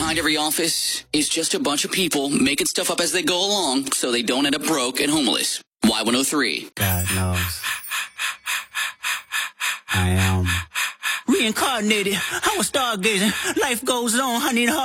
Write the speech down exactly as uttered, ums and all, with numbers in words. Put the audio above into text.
behind every office is just a bunch of people making stuff up as they go along so they don't end up broke and homeless. Y one oh three. God knows. I am. Reincarnated. I was stargazing. Life goes on. I need a